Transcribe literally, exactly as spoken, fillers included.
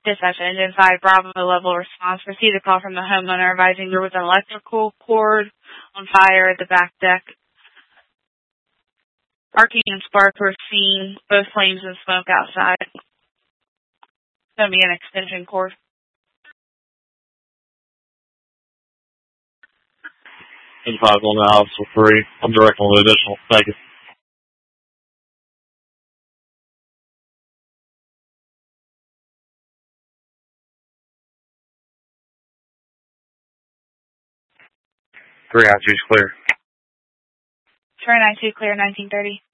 Dispatch Engine five, Bravo level response. Received a call from the homeowner advising there was an electrical cord on fire at the back deck. Arcing and spark were seen, both flames and smoke outside. It's going to be an extension cord. Engine five on the house for free. I'm direct on the additional. Thank you. three nine two is clear. three nine two clear, nineteen thirty.